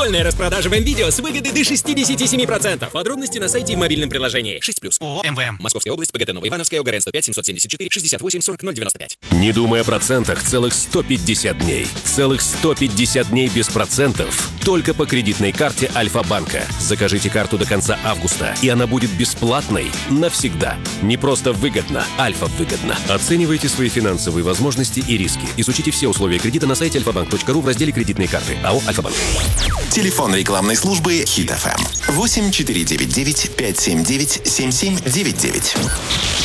Прикольная распродажа в МВидео с выгоды до 67%. Подробности на сайте и в мобильном приложении. 6+. ООО МВМ. Московская область, ПГТ Новоивановская, ОГРН 105 774 68 40 095. Не думай о процентах целых 150 дней. Целых 150 дней без процентов. Только по кредитной карте Альфа-банка. Закажите карту до конца августа, и она будет бесплатной навсегда. Не просто выгодно, Альфа-выгодно. Оценивайте свои финансовые возможности и риски. Изучите все условия кредита на сайте alfabank.ru в разделе «Кредитные карты». АО «Альфа-банк». Телефон рекламной службы Хит FM 8499 579 7799.